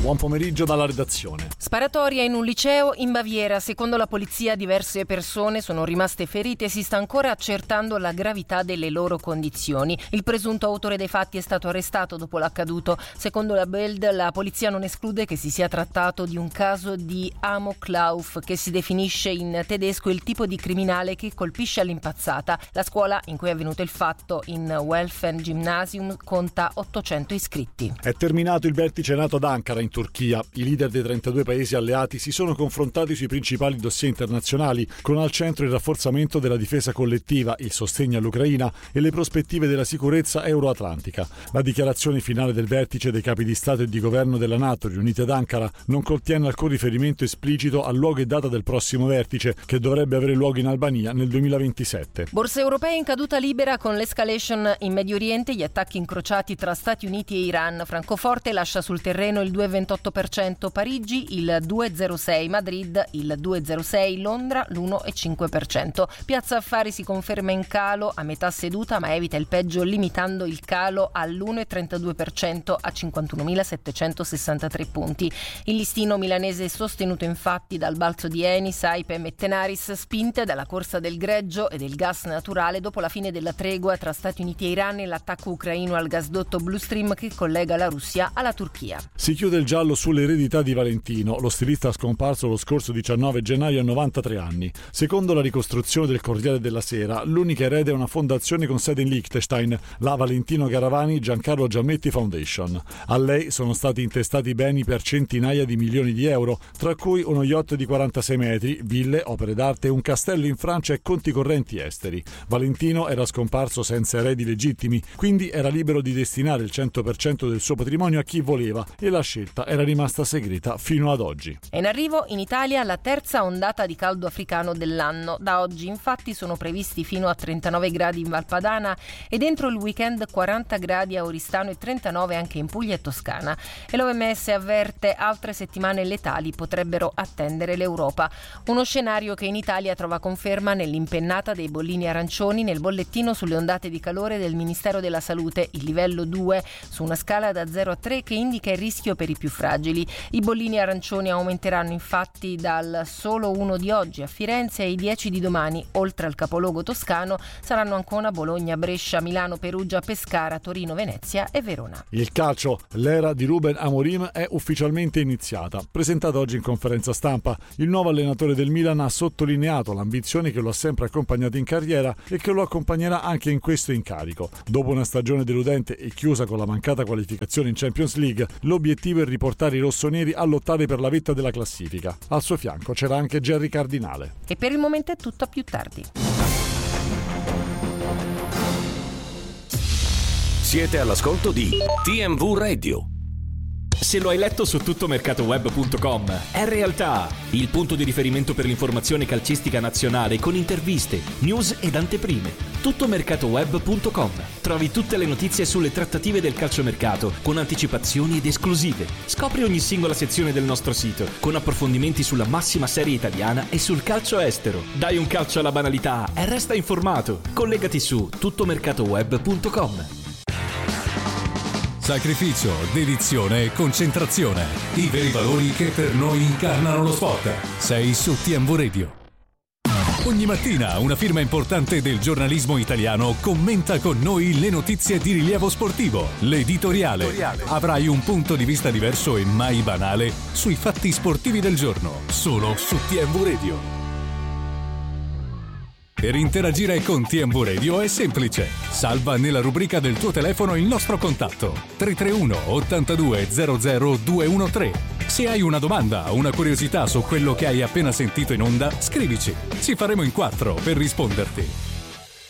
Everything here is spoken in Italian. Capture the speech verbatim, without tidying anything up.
Buon pomeriggio dalla redazione. Sparatoria in un liceo in Baviera. Secondo la polizia diverse persone sono rimaste ferite e si sta ancora accertando la gravità delle loro condizioni. Il presunto autore dei fatti è stato arrestato dopo l'accaduto. Secondo la Bild, la polizia non esclude che si sia trattato di un caso di Amoklauf, che si definisce in tedesco il tipo di criminale che colpisce all'impazzata. La scuola in cui è avvenuto il fatto, in Welfen Gymnasium, conta ottocento iscritti. È terminato il vertice NATO ad Ankara in Turchia. I leader dei trentadue paesi alleati si sono confrontati sui principali dossier internazionali, con al centro il rafforzamento della difesa collettiva, il sostegno all'Ucraina e le prospettive della sicurezza euroatlantica. La dichiarazione finale del vertice dei capi di Stato e di governo della NATO riuniti ad Ankara non contiene alcun riferimento esplicito al luogo e data del prossimo vertice, che dovrebbe avere luogo in Albania nel duemilaventisette. Borse europee in caduta libera con l'escalation in Medio Oriente, gli attacchi incrociati tra Stati Uniti e Iran. Francoforte lascia sul terreno il due virgola ventotto per cento, Parigi il due virgola zero sei per cento, Madrid il due virgola zero sei per cento, Londra l'uno virgola cinque per cento. Piazza Affari si conferma in calo a metà seduta, ma evita il peggio limitando il calo all'uno virgola trentadue per cento a cinquantunomilasettecentosessantatré punti. Il listino milanese è sostenuto infatti dal balzo di Eni, Saipem e Tenaris, spinte dalla corsa del greggio e del gas naturale dopo la fine della tregua tra Stati Uniti e Iran e l'attacco ucraino al gasdotto Blue Stream che collega la Russia alla Turchia. Si chiude il giallo sull'eredità di Valentino, lo stilista scomparso lo scorso diciannove gennaio a novantatré anni. Secondo la ricostruzione del Corriere della Sera, l'unica erede è una fondazione con sede in Liechtenstein, la Valentino Garavani Giancarlo Giammetti Foundation. A lei sono stati intestati beni per centinaia di milioni di euro, tra cui uno yacht di quarantasei metri, ville, opere d'arte, un castello in Francia e conti correnti esteri. Valentino era scomparso senza eredi legittimi, quindi era libero di destinare il cento per cento del suo patrimonio a chi voleva e la scelta era rimasta segreta fino ad oggi. È in arrivo in Italia la terza ondata di caldo africano dell'anno. Da oggi infatti sono previsti fino a trentanove gradi in Valpadana e dentro il weekend quaranta gradi a Oristano e trentanove anche in Puglia e Toscana. E l'O M S avverte altre settimane letali potrebbero attendere l'Europa. Uno scenario che in Italia trova conferma nell'impennata dei bollini arancioni nel bollettino sulle ondate di calore del Ministero della Salute, il livello due su una scala da zero a tre che indica il rischio per i più fragili. I bollini arancioni aumenteranno infatti dal solo uno di oggi a Firenze e i dieci di domani. Oltre al capoluogo toscano saranno Ancona, Bologna, Brescia, Milano, Perugia, Pescara, Torino, Venezia e Verona. Il calcio, l'era di Ruben Amorim è ufficialmente iniziata. Presentato oggi in conferenza stampa, il nuovo allenatore del Milan ha sottolineato l'ambizione che lo ha sempre accompagnato in carriera e che lo accompagnerà anche in questo incarico. Dopo una stagione deludente e chiusa con la mancata qualificazione in Champions League, l'obiettivo è riportare i rossoneri a lottare per la vetta della classifica. Al suo fianco c'era anche Gerry Cardinale. E per il momento è tutto, a più tardi. Siete all'ascolto di T M V Radio. Se lo hai letto su tuttomercatoweb punto com, è realtà, il punto di riferimento per l'informazione calcistica nazionale con interviste, news ed anteprime. tuttomercatoweb punto com. Trovi tutte le notizie sulle trattative del calciomercato con anticipazioni ed esclusive. Scopri ogni singola sezione del nostro sito con approfondimenti sulla massima serie italiana e sul calcio estero. Dai un calcio alla banalità e resta informato. Collegati su tuttomercatoweb punto com. Sacrificio, dedizione e concentrazione. I veri valori che per noi incarnano lo sport. Sei su T M V Radio. Ogni mattina una firma importante del giornalismo italiano commenta con noi le notizie di rilievo sportivo. L'editoriale. Avrai un punto di vista diverso e mai banale sui fatti sportivi del giorno. Solo su T M V Radio. Per interagire con T M V Radio è semplice. Salva nella rubrica del tuo telefono il nostro contatto tre tre uno ottantadue zero zero due uno tre. Se hai una domanda o una curiosità su quello che hai appena sentito in onda, scrivici. Ci faremo in quattro per risponderti.